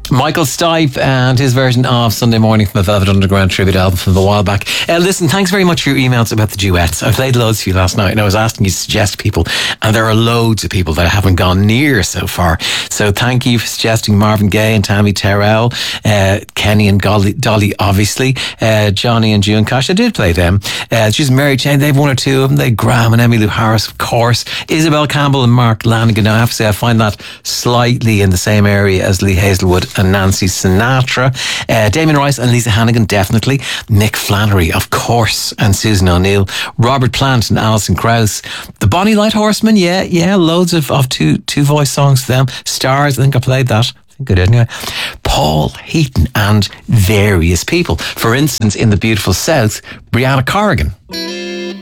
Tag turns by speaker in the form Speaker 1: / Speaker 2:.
Speaker 1: Michael Stipe and his version of Sunday Morning from the Velvet Underground tribute album from a while back. Listen, thanks very much for your emails about the duets. I played loads for you last night and I was asking you to suggest people, and there are loads of people that I haven't gone near so far. So thank you for suggesting Marvin Gaye and Tammy Terrell, Kenny and Dolly obviously, Johnny and June Cash. I did play them. She's Mary Jane, they've one or two of them. They Graham and Emmylou Harris, of course. Isabel Campbell and Mark Lanigan. Now I have to say I find that slightly in the same area as Lee Hazelwood and Nancy Sinatra. Damien Rice and Lisa Hannigan, definitely. Mick Flannery, of course, and Susan O'Neill. Robert Plant and Alison Krauss. The Bonnie Light Horsemen, yeah, loads of two voice songs for them. Stars, I think I played that. I think I did anyway. Paul Heaton and various people. For instance, in the beautiful South, Brianna Corrigan.